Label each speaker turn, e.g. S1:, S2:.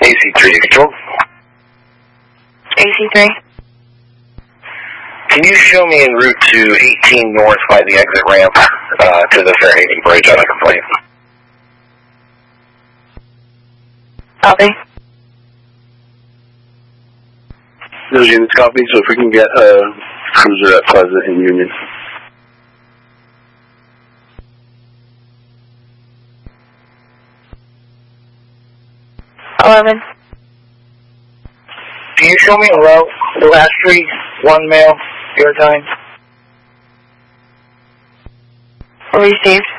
S1: AC3 control.
S2: AC3.
S1: Can you show me en route to 18 north by the exit ramp to the Fairhaven Bridge on a complaint?
S2: Copy.
S3: Those units copy, so if we can get a cruiser at Pleasant and Union.
S2: Eleven.
S1: Can you show me a route to Last Street, 1 male, your time?
S2: Received.